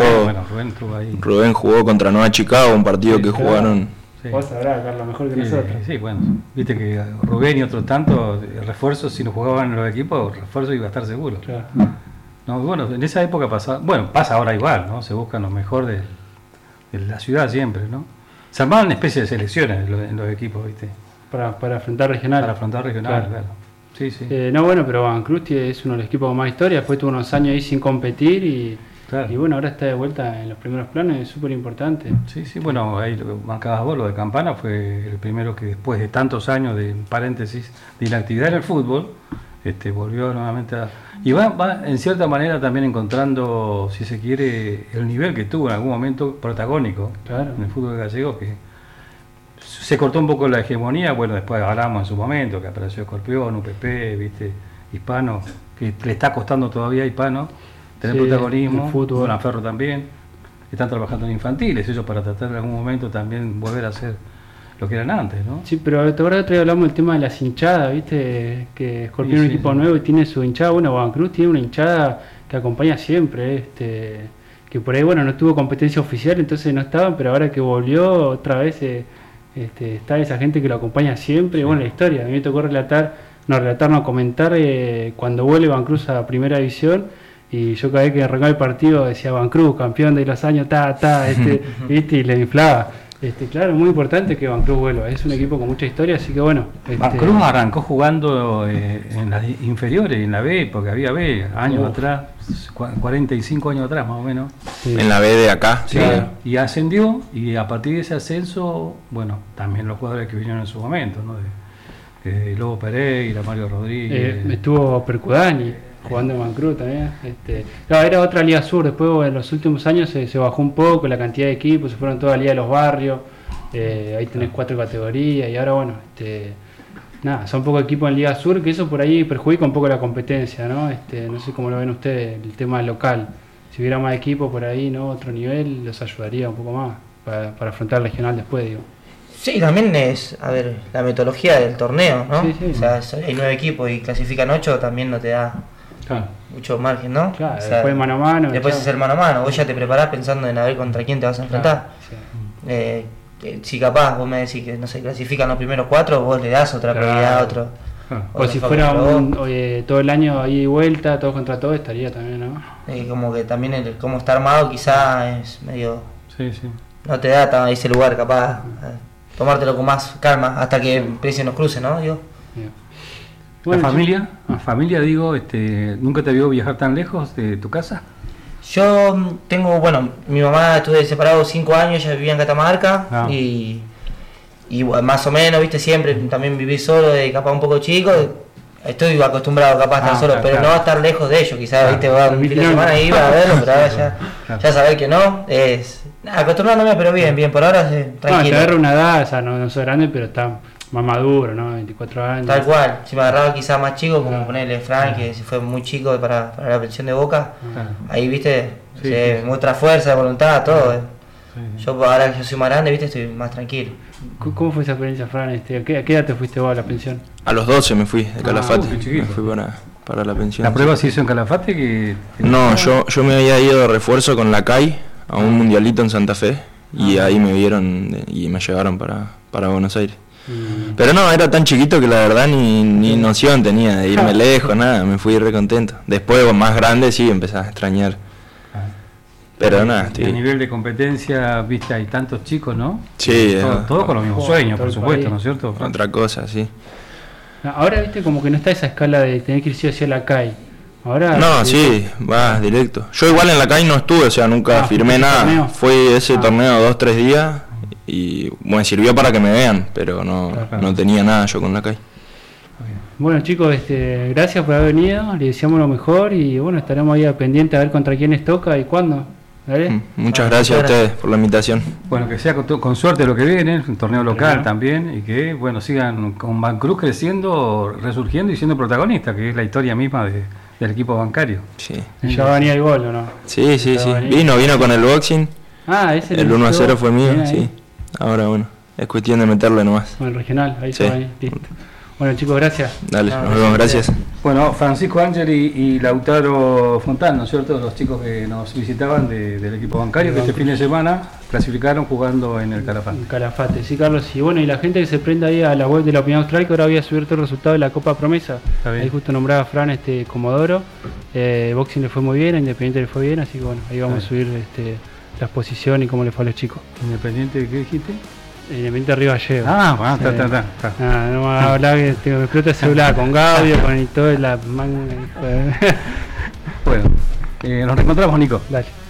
Rubén estuvo ahí. Rubén jugó contra Nueva Chicago, un partido que jugaron. Sí. Vos sabrás, Carlos, mejor que nosotros. Sí, bueno, viste que Rubén y otros tantos refuerzos, si no jugaban en los equipos, refuerzos iba a estar seguro. Claro. No, bueno, en esa época pasaba, bueno, pasa ahora igual, ¿no? Se buscan lo mejor de la ciudad siempre, ¿no? Se armaban una especie de selecciones en los equipos, ¿viste? Para afrontar regional. Para afrontar regional, claro. Sí. No, bueno, pero Van Cruz es uno de los equipos con más historia, después tuvo unos años ahí sin competir y bueno, ahora está de vuelta en los primeros planos, es súper importante. Sí, bueno, ahí lo que marcabas vos, lo de Campana fue el primero que después de tantos años de paréntesis de inactividad en el fútbol, volvió nuevamente y va en cierta manera también encontrando, si se quiere, el nivel que tuvo en algún momento protagónico en el fútbol gallego, que se cortó un poco la hegemonía. Bueno, después hablamos en su momento que apareció Escorpión, UPP, viste, Hispano, que le está costando todavía a Hispano tener protagonismo, fútbol. Bueno, Ferro también, están trabajando en infantiles ellos para tratar en algún momento también volver a ser lo que eran antes, ¿no? Sí, pero te acuerdas que otro día hablamos del tema de las hinchadas, viste, que Escorpión es un equipo nuevo y tiene su hinchada. Bueno, Van Cruz tiene una hinchada que acompaña siempre, que por ahí, bueno, no tuvo competencia oficial, entonces no estaban, pero ahora que volvió otra vez está esa gente que lo acompaña siempre. Bueno, la historia, a mí me tocó comentar cuando vuelve Van Cruz a Primera División, y yo cada vez que arrancaba el partido decía Van Cruz, campeón de los años, viste, y le inflaba. Claro, muy importante que Van Cruz vuelva, es un equipo con mucha historia, así que bueno. Van Cruz arrancó jugando en las inferiores, en la B, porque había B años atrás, 45 años atrás más o menos. Sí. En la B de acá. Sí, claro. Y ascendió, y a partir de ese ascenso, bueno, también los jugadores que vinieron en su momento, ¿no? De Lobo Pereira, Mario Rodríguez. Estuvo Percudani jugando en Van Cruz también. Claro, era otra Liga Sur, después en los últimos años se bajó un poco la cantidad de equipos, se fueron toda la Liga de los Barrios, ahí tenés 4 categorías, y ahora bueno, son pocos equipos en Liga Sur, que eso por ahí perjudica un poco la competencia, ¿no? No sé cómo lo ven ustedes, el tema local. Si hubiera más equipos por ahí, ¿no? Otro nivel, los ayudaría un poco más para afrontar el regional después, digo. Sí, también es, la metodología del torneo, ¿no? Sí. O sea, hay 9 equipos y clasifican 8, también no te da mucho margen, ¿no? Claro, o sea, después mano a mano. Después hacer mano a mano, vos ya te preparás pensando en a ver contra quién te vas a enfrentar. Si capaz vos me decís que no se clasifican los primeros 4, vos le das otra prioridad a otro. O si fuera todo el año ahí y vuelta, todos contra todos, estaría también, ¿no? Como que también cómo está armado quizá es medio... Sí. No te da ese lugar capaz, tomártelo con más calma hasta que empiecen los cruces, ¿no? Digo. Bueno, ¿La familia, digo, nunca te vio viajar tan lejos de tu casa? Yo tengo, mi mamá estuve separado 5 años, ella vivía en Catamarca y más o menos, viste, siempre también viví solo, capaz un poco chico, estoy acostumbrado capaz a estar solo, pero no a estar lejos de ellos, quizás, viste, un fin de semana iba a verlo, pero ahora ya saber que no, acostumbrándome, pero bien, por ahora tranquilo. Te agarra una edad, o sea, no soy grande, pero está más maduro, ¿no? 24 años. Tal cual, si me agarraba quizás más chico, como ponerle Frank, que fue muy chico para la pensión de Boca, ahí, viste, se muestra fuerza, voluntad, todo. Yo ahora que yo soy más grande, viste, estoy más tranquilo. ¿Cómo fue esa experiencia, Fran? ¿A qué edad te fuiste vos a la pensión? A los 12 me fui de Calafate, me fui para la pensión. ¿La prueba se hizo en Calafate? No, yo me había ido de refuerzo con la CAI a un mundialito en Santa Fe y ahí me vieron y me llevaron para Buenos Aires. Pero no, era tan chiquito que la verdad ni noción tenía de irme lejos, nada, me fui re contento. Después, más grande, sí, empecé a extrañar. Pero nada, a nivel de competencia, viste, hay tantos chicos, ¿no? Sí. Todos con los mismos sueños, por supuesto, ¿no es cierto? Otra cosa, sí. Ahora, viste, como que no está esa escala de tener que ir hacia la CAI. Ahora, no, sí, vas directo. Yo igual en la CAI no estuve, o sea, nunca firmé nada. Fue ese torneo 2-3 días y me sirvió para que me vean, pero no tenía nada yo con la CAI. Bueno, chicos, gracias por haber venido, les deseamos lo mejor y bueno, estaremos ahí pendientes a ver contra quiénes toca y cuándo. ¿Vale? Muchas gracias a ustedes por la invitación. Bueno, que sea con suerte lo que viene, un torneo local también, y que bueno sigan con Van Cruz creciendo, resurgiendo y siendo protagonista, que es la historia misma del equipo bancario. Sí. ¿Ya va a venir el gol o no? Sí. Vino con el boxing. El 1-0 fue mío, sí. Ahora bueno, es cuestión de meterle nomás. Bueno, el regional, ahí se va, listo. Bueno, chicos, gracias. Dale, nos vemos, gracias. Bueno, Francisco Ángel y Lautaro Fontán, ¿no es cierto? Los chicos que nos visitaban del equipo bancario, que este fin de semana clasificaron jugando en el Calafate. Calafate, sí, Carlos. Y bueno, y la gente que se prenda ahí a la web de la Opinión Austral, que ahora había subido el resultado de la Copa Promesa. Ahí justo nombraba Fran Comodoro. Boxing le fue muy bien, a Independiente le fue bien, así que bueno, ahí vamos a subir la exposición y cómo le fue a los chicos. ¿Independiente qué dijiste? Independiente Arriba Llevo. Está. No me va a hablar que me explota el celular con Gaudio, con todo la manga. Bueno, nos reencontramos, Nico. Dale.